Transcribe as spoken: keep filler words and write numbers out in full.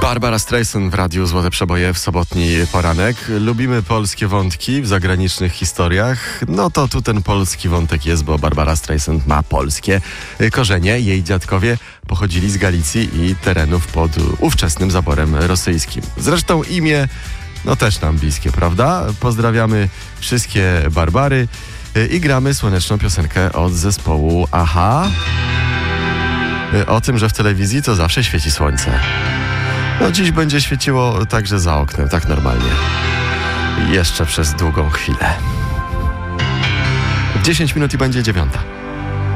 Barbara Streisand w Radiu Złote Przeboje w sobotni poranek. Lubimy polskie wątki w zagranicznych historiach. No to tu ten polski wątek jest, bo Barbara Streisand ma polskie korzenie. Jej dziadkowie pochodzili z Galicji i terenów pod ówczesnym zaborem rosyjskim. Zresztą imię, no też nam bliskie, prawda? Pozdrawiamy wszystkie Barbary i gramy słoneczną piosenkę od zespołu Aha. O tym, że w telewizji to zawsze świeci słońce. No dziś będzie świeciło także za oknem, tak normalnie. Jeszcze przez długą chwilę. dziesięć minut i będzie dziewiąta.